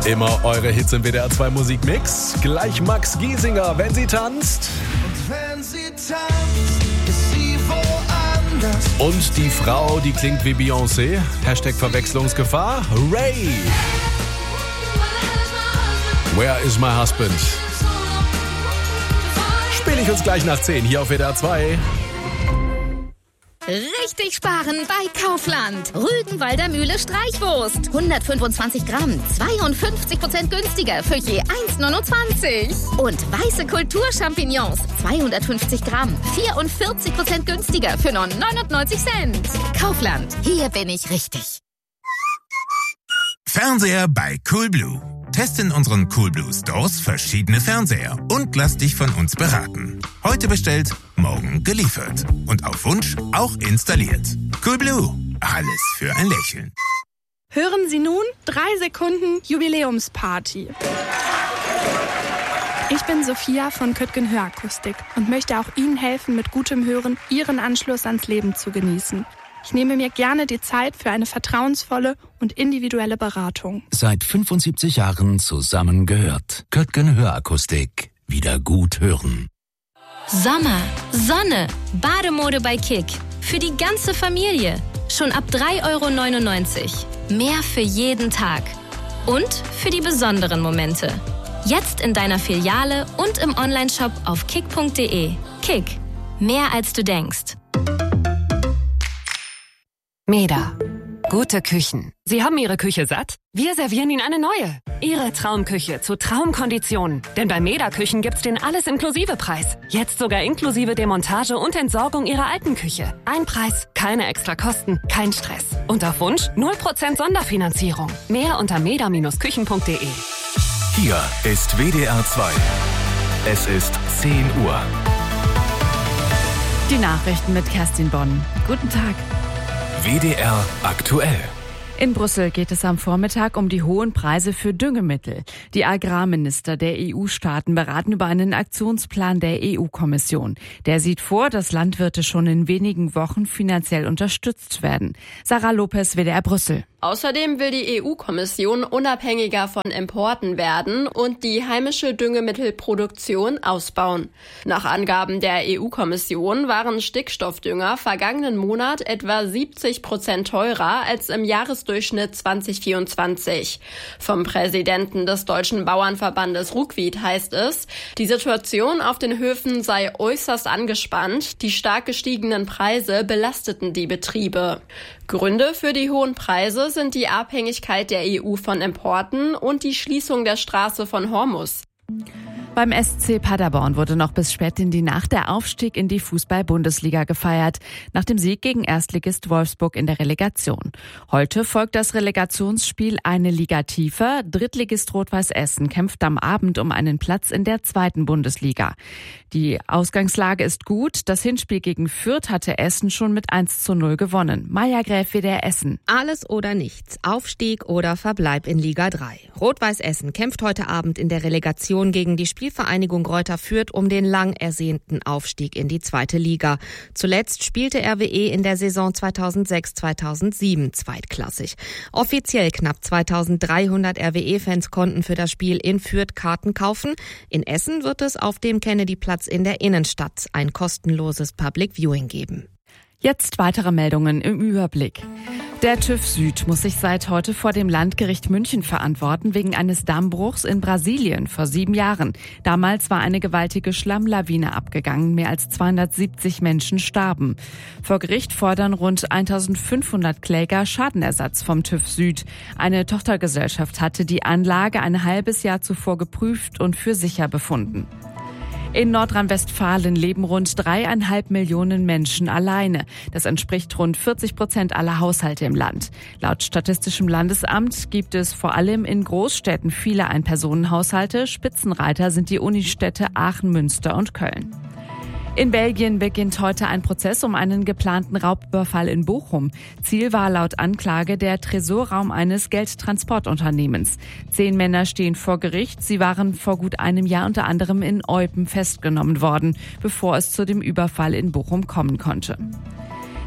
Immer eure Hits im WDR 2 Musikmix. Gleich Max Giesinger, wenn sie tanzt. Und wenn sie tanzt, ist sie woanders. Und die Frau, die klingt wie Beyoncé. Hashtag Verwechslungsgefahr. Ray. Where is my husband? Spiele ich uns gleich nach 10 hier auf WDR 2. Richtig sparen bei Kaufland. Rügenwalder Mühle Streichwurst. 125 Gramm, 52% günstiger für je 1,29. Und weiße Kulturchampignons. 250 Gramm, 44% günstiger für nur 99 Cent. Kaufland, hier bin ich richtig. Fernseher bei Coolblue. Teste in unseren Coolblue Stores verschiedene Fernseher und lass dich von uns beraten. Heute bestellt, morgen geliefert. Und auf Wunsch auch installiert. Coolblue. Alles für ein Lächeln. Hören Sie nun 3 Sekunden Jubiläumsparty. Ich bin Sophia von Köttgen Hörakustik und möchte auch Ihnen helfen, mit gutem Hören Ihren Anschluss ans Leben zu genießen. Ich nehme mir gerne die Zeit für eine vertrauensvolle und individuelle Beratung. Seit 75 Jahren zusammengehört. Köttgen Hörakustik. Wieder gut hören. Sommer, Sonne, Bademode bei Kick. Für die ganze Familie. Schon ab 3,99 €. Mehr für jeden Tag. Und für die besonderen Momente. Jetzt in deiner Filiale und im Onlineshop auf kick.de. Kick. Mehr als du denkst. Meda. Gute Küchen. Sie haben Ihre Küche satt? Wir servieren Ihnen eine neue. Ihre Traumküche zu Traumkonditionen. Denn bei Meda Küchen gibt's den Alles-Inklusive-Preis. Jetzt sogar inklusive Demontage und Entsorgung Ihrer alten Küche. Ein Preis, keine extra Kosten, kein Stress. Und auf Wunsch 0% Sonderfinanzierung. Mehr unter meda-küchen.de. Hier ist WDR 2. Es ist 10 Uhr. Die Nachrichten mit Kerstin Bonn. Guten Tag. WDR aktuell. In Brüssel geht es am Vormittag um die hohen Preise für Düngemittel. Die Agrarminister der EU-Staaten beraten über einen Aktionsplan der EU-Kommission. Der sieht vor, dass Landwirte schon in wenigen Wochen finanziell unterstützt werden. Sarah Lopez, WDR Brüssel. Außerdem will die EU-Kommission unabhängiger von Importen werden und die heimische Düngemittelproduktion ausbauen. Nach Angaben der EU-Kommission waren Stickstoffdünger vergangenen Monat etwa 70% teurer als im Jahresdurchschnitt 2024. Vom Präsidenten des Deutschen Bauernverbandes Ruckwied heißt es, die Situation auf den Höfen sei äußerst angespannt, die stark gestiegenen Preise belasteten die Betriebe. Gründe für die hohen Preise sind die Abhängigkeit der EU von Importen und die Schließung der Straße von Hormuz. Beim SC Paderborn wurde noch bis spät in die Nacht der Aufstieg in die Fußball-Bundesliga gefeiert, nach dem Sieg gegen Erstligist Wolfsburg in der Relegation. Heute folgt das Relegationsspiel eine Liga tiefer. Drittligist Rot-Weiß Essen kämpft am Abend um einen Platz in der 2. Bundesliga. Die Ausgangslage ist gut. Das Hinspiel gegen Fürth hatte Essen schon mit 1:0 gewonnen. Maja Gräf, WDR Essen. Alles oder nichts. Aufstieg oder Verbleib in Liga 3. Rot-Weiß Essen kämpft heute Abend in der Relegation gegen die Spielvereinigung Greuther Fürth um den lang ersehnten Aufstieg in die 2. Liga. Zuletzt spielte RWE in der Saison 2006/2007 zweitklassig. Offiziell knapp 2300 RWE-Fans konnten für das Spiel in Fürth Karten kaufen. In Essen wird es auf dem Kennedy-Platz in der Innenstadt ein kostenloses Public Viewing geben. Jetzt weitere Meldungen im Überblick. Der TÜV Süd muss sich seit heute vor dem Landgericht München verantworten wegen eines Dammbruchs in Brasilien vor 7 Jahren. Damals war eine gewaltige Schlammlawine abgegangen, mehr als 270 Menschen starben. Vor Gericht fordern rund 1500 Kläger Schadenersatz vom TÜV Süd. Eine Tochtergesellschaft hatte die Anlage ein halbes Jahr zuvor geprüft und für sicher befunden. In Nordrhein-Westfalen leben rund 3,5 Millionen Menschen alleine. Das entspricht rund 40% aller Haushalte im Land. Laut Statistischem Landesamt gibt es vor allem in Großstädten viele Einpersonenhaushalte. Spitzenreiter sind die Unistädte Aachen, Münster und Köln. In Belgien beginnt heute ein Prozess um einen geplanten Raubüberfall in Bochum. Ziel war laut Anklage der Tresorraum eines Geldtransportunternehmens. 10 Männer stehen vor Gericht. Sie waren vor gut einem Jahr unter anderem in Eupen festgenommen worden, bevor es zu dem Überfall in Bochum kommen konnte.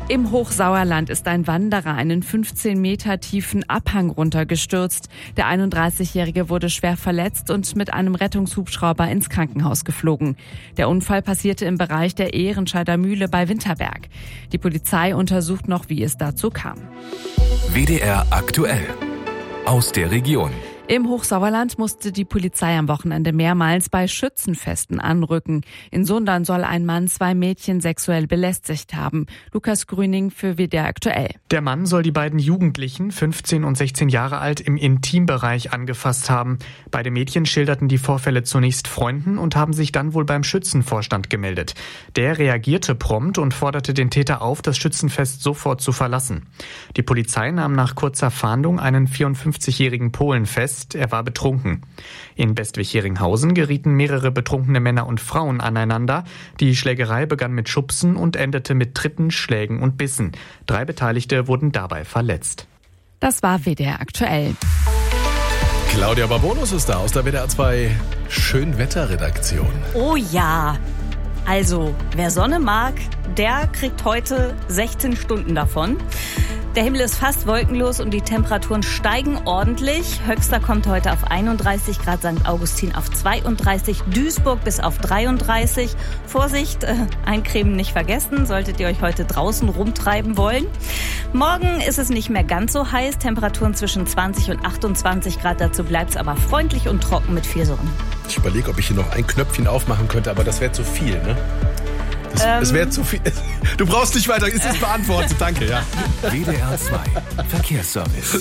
Im Hochsauerland ist ein Wanderer einen 15 Meter tiefen Abhang runtergestürzt. Der 31-Jährige wurde schwer verletzt und mit einem Rettungshubschrauber ins Krankenhaus geflogen. Der Unfall passierte im Bereich der Ehrenscheider Mühle bei Winterberg. Die Polizei untersucht noch, wie es dazu kam. WDR aktuell. Aus der Region. Im Hochsauerland musste die Polizei am Wochenende mehrmals bei Schützenfesten anrücken. In Sundern soll ein Mann 2 Mädchen sexuell belästigt haben. Lukas Grüning für WDR aktuell. Der Mann soll die beiden Jugendlichen, 15 und 16 Jahre alt, im Intimbereich angefasst haben. Beide Mädchen schilderten die Vorfälle zunächst Freunden und haben sich dann wohl beim Schützenvorstand gemeldet. Der reagierte prompt und forderte den Täter auf, das Schützenfest sofort zu verlassen. Die Polizei nahm nach kurzer Fahndung einen 54-jährigen Polen fest. Er war betrunken. In Bestwig-Heringhausen gerieten mehrere betrunkene Männer und Frauen aneinander. Die Schlägerei begann mit Schubsen und endete mit Tritten, Schlägen und Bissen. 3 Beteiligte wurden dabei verletzt. Das war WDR aktuell. Claudia Barbonus ist da aus der WDR 2 Schönwetterredaktion. Oh ja, also wer Sonne mag, der kriegt heute 16 Stunden davon. Der Himmel ist fast wolkenlos und die Temperaturen steigen ordentlich. Höchster kommt heute auf 31 Grad, St. Augustin auf 32, Duisburg bis auf 33. Vorsicht, eincremen nicht vergessen, solltet ihr euch heute draußen rumtreiben wollen. Morgen ist es nicht mehr ganz so heiß, Temperaturen zwischen 20 und 28 Grad. Dazu bleibt es aber freundlich und trocken mit viel Sonne. Ich überlege, ob ich hier noch ein Knöpfchen aufmachen könnte, aber das wäre zu viel, ne? Das wäre zu viel. Du brauchst nicht weiter, ist es beantwortet, danke, ja. WDR 2 Verkehrsservice.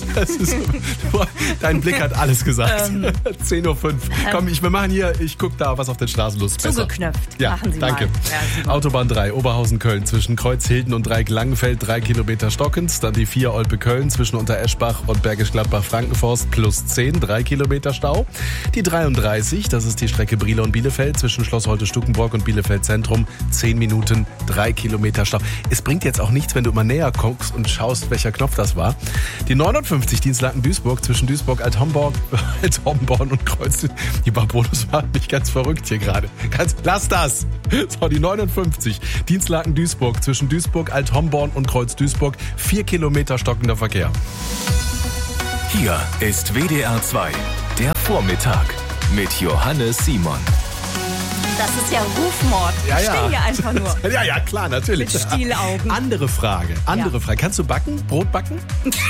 Dein Blick hat alles gesagt. 10:05 Uhr. Komm, wir machen hier, ich gucke da, was auf den Straßen los ist. Zugeknöpft, ja, machen Sie danke. mal. Ja, Autobahn 3, Oberhausen-Köln, zwischen Kreuzhilden und Dreieck-Langenfeld, 3 Kilometer stockend. Dann die 4 Olpe-Köln, zwischen Untereschbach und Bergisch Gladbach-Frankenforst, +10, 3 Kilometer Stau. Die 33, das ist die Strecke Brilon-Bielefeld, zwischen Schloss Holte-Stukenbrock und Bielefeld-Zentrum, 10 Minuten, 3 Kilometer Stau. Es bringt jetzt auch nichts, wenn du immer näher guckst und schaust, welcher Knopf das war. Die 59, Dienstlaken-Duisburg, zwischen Duisburg, Alt-Homborn und Kreuz. Die Barbonus macht mich ganz verrückt hier gerade. Lass das! So, die 59, Dienstlaken-Duisburg, zwischen Duisburg, Alt-Homborn und Kreuz-Duisburg, 4 Kilometer stockender Verkehr. Hier ist WDR 2, der Vormittag mit Johannes Simon. Das ist ja Rufmord. Ja, ich stehe hier einfach nur. Ja, klar, natürlich. Mit Stielaugen. Andere Frage. Kannst du backen? Brot backen?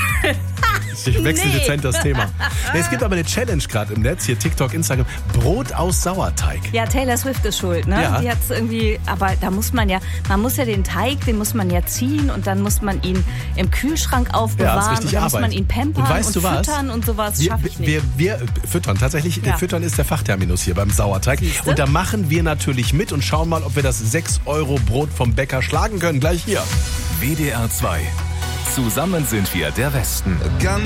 Ich wechsle dezent das Thema. Es gibt aber eine Challenge gerade im Netz, hier TikTok, Instagram. Brot aus Sauerteig. Ja, Taylor Swift ist schuld, ne? Ja. Die hat's irgendwie, aber da muss man ja den Teig, den muss man ja ziehen und dann muss man ihn im Kühlschrank aufbewahren ist richtig und dann Arbeit. muss man ihn pampern Und weißt und du was? Füttern und sowas schaffe ich nicht. Wir füttern, tatsächlich, Füttern ist der Fachterminus hier beim Sauerteig. Siehste? Und da machen wir natürlich mit und schauen mal, ob wir das 6€ Brot vom Bäcker schlagen können. Gleich hier. WDR 2. Zusammen sind wir der Westen. Ganz